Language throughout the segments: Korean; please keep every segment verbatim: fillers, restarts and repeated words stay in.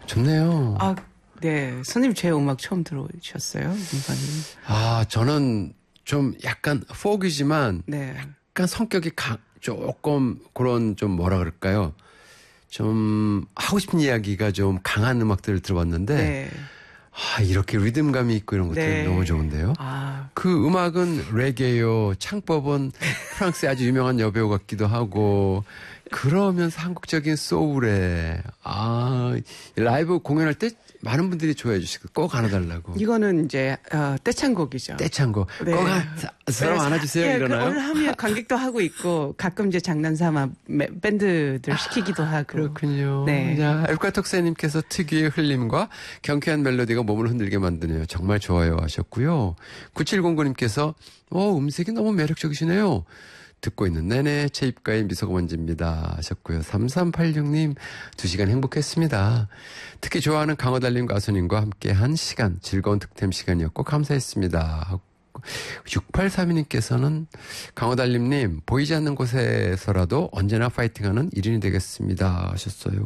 좋네요. 아, 네. 선생님 제 음악 처음 들어오셨어요? 음반이. 아, 저는 좀 약간 포크이지만 네. 약간 성격이 강, 조금 그런 좀 뭐라 그럴까요? 좀 하고 싶은 이야기가 좀 강한 음악들을 들어봤는데 네. 아, 이렇게 리듬감이 있고 이런 것들이 네. 너무 좋은데요. 아. 그 음악은 레게요. 창법은 프랑스의 아주 유명한 여배우 같기도 하고 그러면서 한국적인 소울에 아, 라이브 공연할 때 많은 분들이 좋아해 주시고 꼭 안아달라고. 이거는 이제 어, 떼창곡이죠. 떼창곡. 네. 꼭 안, 사람 안아주세요. 예, 이러나요? 오늘 하면 관객도 하고 있고 가끔 이제 장난삼아 밴드들 시키기도 하고. 그렇군요. 네. 자, 에프카톡사님께서 특유의 흘림과 경쾌한 멜로디가 몸을 흔들게 만드네요. 정말 좋아요 하셨고요. 구칠공구님께서 어, 음색이 너무 매력적이시네요. 듣고 있는 내내 제 입가에 미소가 번집니다 하셨고요. 삼삼팔육님 두 시간 행복했습니다. 특히 좋아하는 강호달님 가수님과 함께한 시간 즐거운 득템 시간이었고 감사했습니다. 육팔삼이님께서는 강호달님 보이지 않는 곳에서라도 언제나 파이팅하는 일인이 되겠습니다 하셨어요.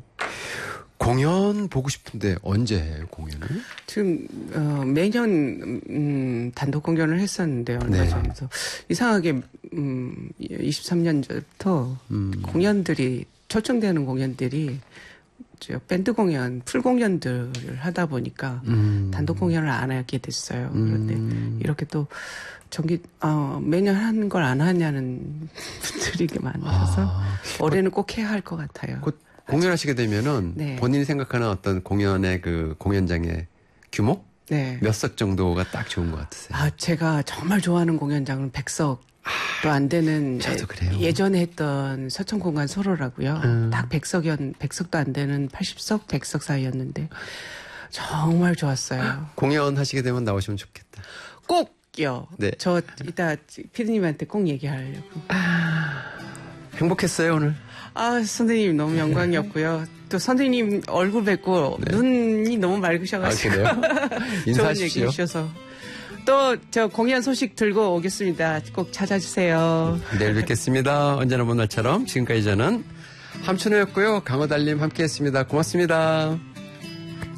공연 보고 싶은데 언제 해요 공연을? 지금 어, 매년 음, 단독 공연을 했었는데요. 얼마 네. 전에도 이상하게 음, 이십삼 년 전부터 음. 공연들이 초청되는 공연들이 저 밴드 공연, 풀 공연들을 하다 보니까 음. 단독 공연을 안 하게 됐어요. 그런데 음. 이렇게 또 정기 어, 매년 하는 걸 안 하냐는 분들이 많아서 아. 올해는 꼭 해야 할 것 같아요. 곧 공연하시게 되면은 네. 본인이 생각하는 어떤 공연의 그 공연장의 규모? 네. 몇 석 정도가 딱 좋은 것 같으세요? 아, 제가 정말 좋아하는 공연장은 백 석도 안 되는 저도 그래요. 예전에 했던 서천공간 소로라고요. 음. 딱 백 석이었, 백 석도 안 되는 팔십 석, 백 석 사이였는데 정말 좋았어요. 공연하시게 되면 나오시면 좋겠다. 꼭요. 네. 저 이따 피디님한테 꼭 얘기하려고. 아, 행복했어요 오늘. 아, 선생님 너무 영광이었고요. 또 선생님 얼굴 뵙고 네. 눈이 너무 맑으셔가지고. 아, 그래요? 인사하십시오. 좋은 얘기 해주셔서. 또 저 공연 소식 들고 오겠습니다. 꼭 찾아주세요. 내일 뵙겠습니다. 언제나 본 날처럼 지금까지 저는 함춘호였고요. 강호달님 함께했습니다. 고맙습니다.